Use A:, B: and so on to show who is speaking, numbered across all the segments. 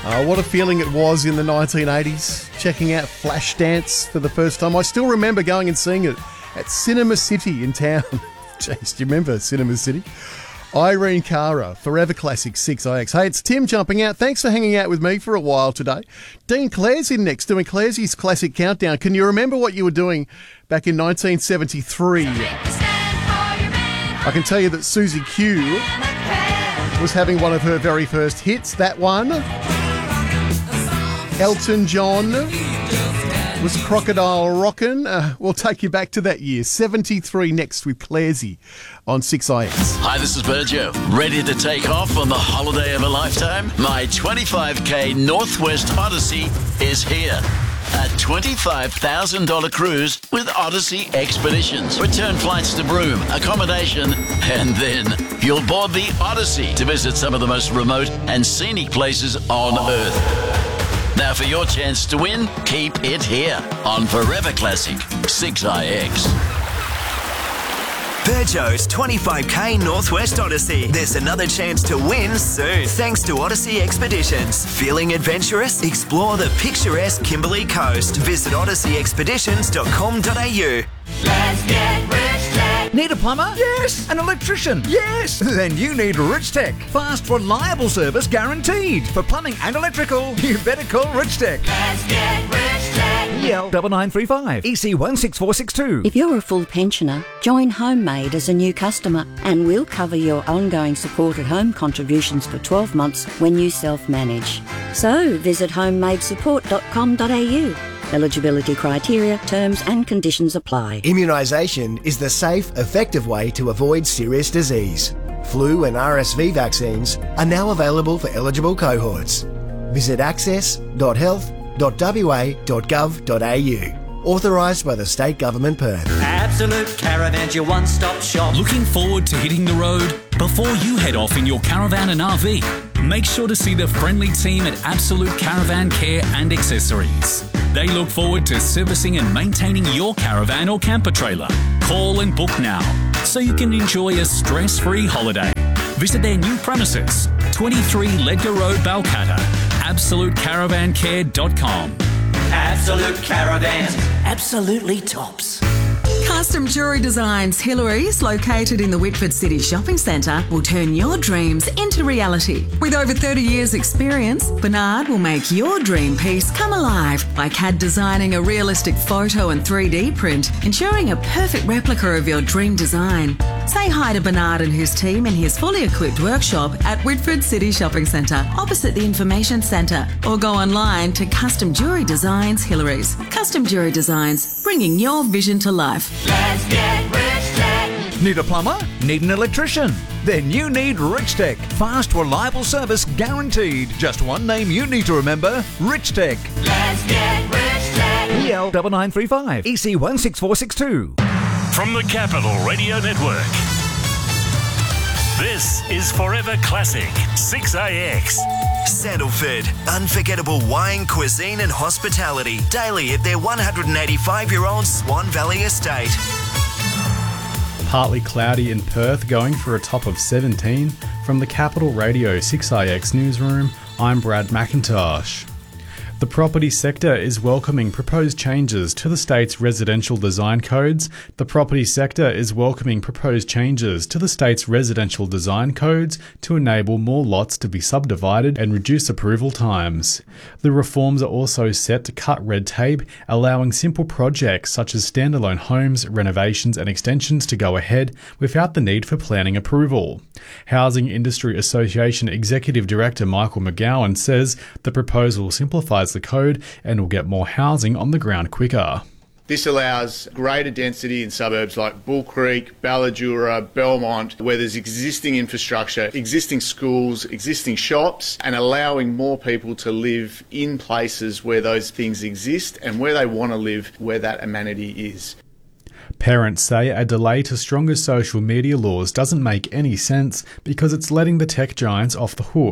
A: What a feeling it was in the 1980s, checking out Flashdance for the first time. I still remember going and seeing it at Cinema City in town. Jeez, do you remember Cinema City? Irene Cara, Forever Classic 6IX. Hey, it's Tim jumping out. Thanks for hanging out with me for a while today. Dean Clare's in next, doing Clare's Classic Countdown. Can you remember what you were doing back in 1973? I can tell you that Susie Q was having one of her very first hits, that one. Elton John was Crocodile Rockin'. We'll take you back to that year. 73 next with Claresy on 6IX.
B: Hi, this is Berjo. Ready to take off on the holiday of a lifetime? My 25k Northwest Odyssey is here. A $25,000 cruise with Odyssey Expeditions. Return flights to Broome, accommodation, and then you'll board the Odyssey to visit some of the most remote and scenic places on Earth. Now for your chance to win, keep it here on Forever Classic 6IX.
C: Peugeot's 25k Northwest Odyssey. There's another chance to win soon, thanks to Odyssey Expeditions. Feeling adventurous? Explore the picturesque Kimberley Coast. Visit odysseyexpeditions.com.au.
D: Let's get rich tech.
E: Need a plumber? Yes. An electrician? Yes. Then you need Rich Tech. Fast, reliable service guaranteed. For plumbing and electrical, you better call Rich Tech.
D: Let's get rich tech.
E: EL 9935 EC 16462.
F: If you're a full pensioner, join Homemade as a new customer and we'll cover your ongoing supported home contributions for 12 months when you self-manage. So visit homemadesupport.com.au. Eligibility criteria, terms and conditions apply.
G: Immunisation is the safe, effective way to avoid serious disease. Flu and RSV vaccines are now available for eligible cohorts. Visit access.health.wa.gov.au. Authorised by the State Government Perth.
H: Absolute Caravan's your one-stop shop.
I: Looking forward to hitting the road? Before you head off in your caravan and RV, make sure to see the friendly team at Absolute Caravan Care and Accessories. They look forward to servicing and maintaining your caravan or camper trailer. Call and book now so you can enjoy a stress-free holiday. Visit their new premises, 23 Ledgar Road, Balcatta. AbsoluteCaravanCare.com.
H: Absolute Caravans. Absolutely tops.
J: Custom Jewellery Designs Hillary's, located in the Whitford City Shopping Centre, will turn your dreams into reality. With over 30 years' experience, Bernard will make your dream piece come alive by CAD designing a realistic photo and 3D print, ensuring a perfect replica of your dream design. Say hi to Bernard and his team in his fully equipped workshop at Whitford City Shopping Centre, opposite the Information Centre, or go online to Custom Jewellery Designs Hillary's. Custom Jewellery Designs, bringing your vision to life.
D: Let's get rich tech.
E: Need a plumber? Need an electrician? Then you need Rich Tech. Fast, reliable service guaranteed. Just one name you need to remember, Rich Tech.
D: Let's get rich tech.
E: EL 9935 EC 16462.
K: From the Capital Radio Network, this is Forever Classic 6IX.
C: Sandalford, unforgettable wine, cuisine and hospitality. Daily at their 185-year-old Swan Valley estate.
L: Partly cloudy in Perth, going for a top of 17. From the Capital Radio 6IX newsroom, I'm Brad McIntosh. The property sector is welcoming proposed changes to the state's residential design codes. The property sector is welcoming proposed changes to the state's residential design codes to enable more lots to be subdivided and reduce approval times. The reforms are also set to cut red tape, allowing simple projects such as standalone homes, renovations and extensions to go ahead without the need for planning approval. Housing Industry Association Executive Director Michael McGowan says the proposal simplifies the code and will get more housing on the ground quicker.
M: This allows greater density in suburbs like Bull Creek, Balladura, Belmont, where there's existing infrastructure, existing schools, existing shops, and allowing more people to live in places where those things exist and where they want to live, where that amenity is.
L: Parents say a delay to stronger social media laws doesn't make any sense because it's letting the tech giants off the hook.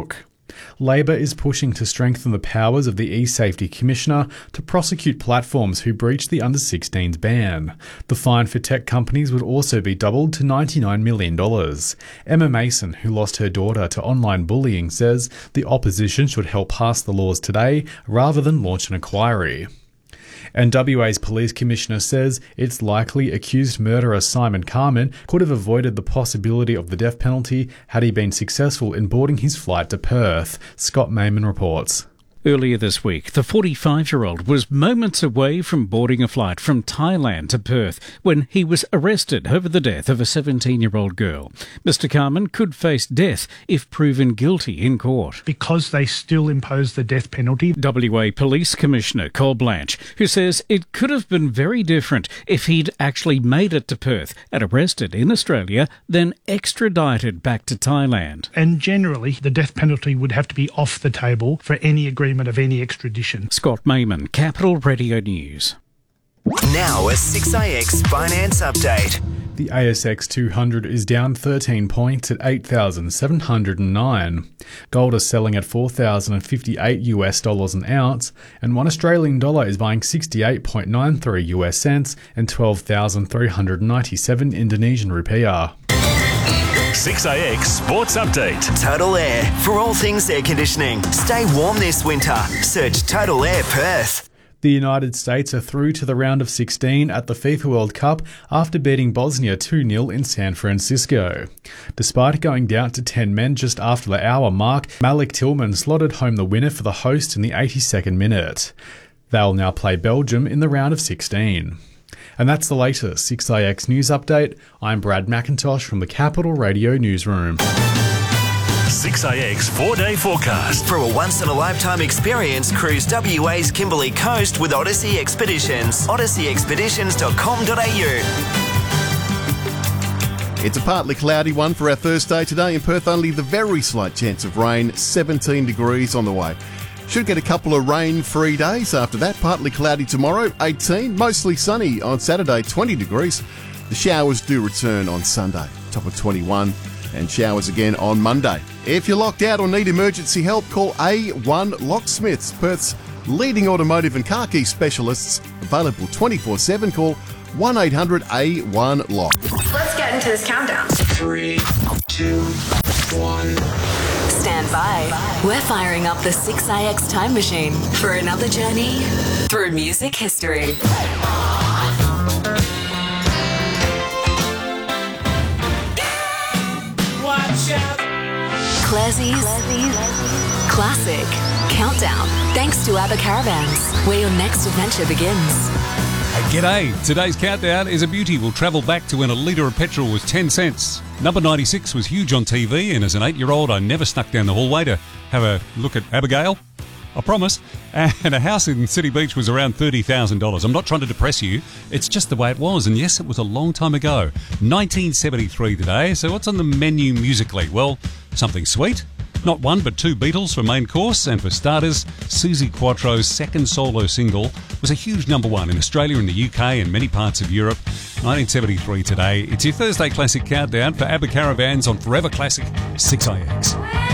L: Labor is pushing to strengthen the powers of the e-safety commissioner to prosecute platforms who breach the under-16s ban. The fine for tech companies would also be doubled to $99 million. Emma Mason, who lost her daughter to online bullying, says the opposition should help pass the laws today rather than launch an inquiry. And WA's police commissioner says it's likely accused murderer Simon Carman could have avoided the possibility of the death penalty had he been successful in boarding his flight to Perth. Scott Mayman reports.
N: Earlier this week, the 45-year-old was moments away from boarding a flight from Thailand to Perth when he was arrested over the death of a 17-year-old girl. Mr. Carman could face death if proven guilty in court.
O: Because they still impose the death penalty.
N: WA Police Commissioner Col Blanche, who says it could have been very different if he'd actually made it to Perth and arrested in Australia, then extradited back to Thailand.
O: And generally, the death penalty would have to be off the table for any agreement of any extradition.
N: Scott Mayman, Capital Radio News.
C: Now a 6AX finance update.
L: The ASX 200 is down 13 points at 8,709. Gold is selling at $4,058 an ounce, and $1 Australian is buying 68.93 US cents and 12,397 Indonesian rupiah.
K: 6AX Sports Update.
C: Total Air. For all things air conditioning, stay warm this winter. Search Total Air Perth.
L: The United States are through to the round of 16 at the FIFA World Cup after beating Bosnia 2-0 in San Francisco. Despite going down to 10 men just after the hour mark, Malik Tillman slotted home the winner for the host in the 82nd minute. They'll now play Belgium in the round of 16. And that's the latest 6AX News Update. I'm Brad McIntosh from the Capital Radio Newsroom.
K: 6AX 4-day forecast.
C: For a once-in-a-lifetime experience, cruise WA's Kimberley Coast with Odyssey Expeditions. odysseyexpeditions.com.au.
A: It's a partly cloudy one for our first day today. In Perth, only the very slight chance of rain, 17 degrees on the way. Should get a couple of rain-free days after that. Partly cloudy tomorrow, 18. Mostly sunny on Saturday, 20 degrees. The showers do return on Sunday, top of 21. And showers again on Monday. If you're locked out or need emergency help, call A1 Locksmiths, Perth's leading automotive and car key specialists. Available 24/7. Call 1-800-A1-LOCK.
P: Let's get into this countdown.
Q: 3, 2, 1.
J: Stand by. We're firing up the 6AX time machine for another journey through music history. Classie's Classic Countdown. Thanks to ABBA Caravans, where your next adventure begins.
R: G'day. Today's countdown is a beauty. We'll travel back to when a litre of petrol was 10 cents. Number 96 was huge on TV, and as an 8-year-old, I never snuck down the hallway to have a look at Abigail. I promise. And a house in City Beach was around $30,000. I'm not trying to depress you. It's just the way it was. And yes, it was a long time ago. 1973 today. So what's on the menu musically? Well, something sweet. Not one, but two Beatles for main course. And for starters, Suzi Quatro's second solo single was a huge number one in Australia and the UK and many parts of Europe. 1973 today. It's your Thursday Classic Countdown for ABBA Caravans on Forever Classic 6AX.